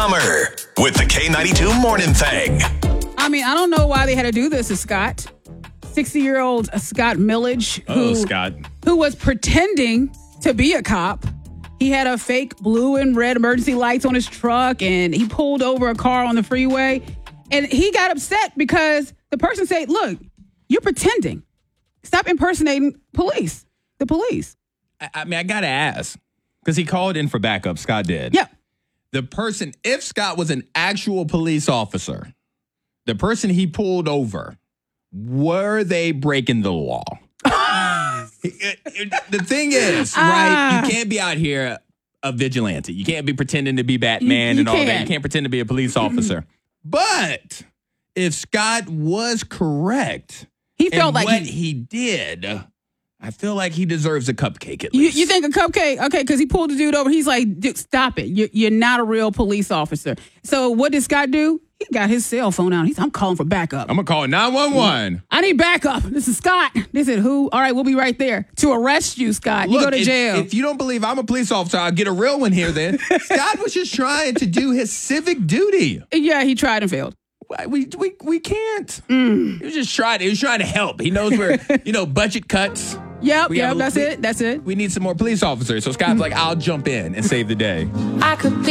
Summer with the K92 Morning Thing. I mean, I don't know why they had to do this to Scott. 60-year-old Scott Millage, who was pretending to be a cop. He had a fake blue and red emergency lights on his truck, and he pulled over a car on the freeway. And he got upset because the person said, look, you're pretending. Stop impersonating the police. I mean, I got to ask, because he called in for backup. Scott did. Yeah. The person, if Scott was an actual police officer, the person he pulled over, were they breaking the law? The thing is, right, you can't be out here a vigilante. You can't be pretending to be Batman and all that. You can't pretend to be a police officer. But if Scott was correct, he felt like what he did, I feel like he deserves a cupcake at least. You think a cupcake? Okay, because he pulled the dude over. He's like, dude, stop it. You're not a real police officer. So what did Scott do? He got his cell phone out. I'm calling for backup. I'm going to call 911. I need backup. This is Scott. They said, who? All right, we'll be right there to arrest you, Scott. Look, you go to jail. If you don't believe I'm a police officer, I'll get a real one here then. Scott was just trying to do his civic duty. Yeah, he tried and failed. We can't. He was just trying. He was trying to help. He knows we're, budget cuts. Yep, that's it. We need some more police officers. So Scott's like, I'll jump in and save the day. I could